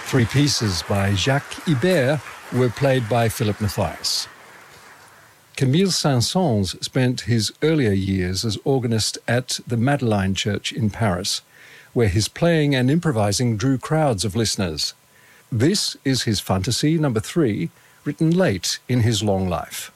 Three pieces by Jacques Ibert were played by Philip Mathias. Camille Saint-Saëns spent his earlier years as organist at the Madeleine Church in Paris, where his playing and improvising drew crowds of listeners. This is his fantasy number 3, written late in his long life.